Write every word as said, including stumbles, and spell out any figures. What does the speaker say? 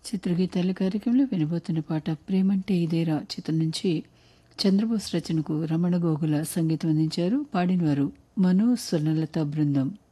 చిత్రగీతాల కార్యక్రమంలో వినబోతున్న పాట ప్రేమంటే ఇదేరా చిత్రం నుంచి చంద్రబోస్ రచనకు రమణ గోగుల సంగీతం అందించారు. పాడినవారు మనో స్వర్ణలత బృందం.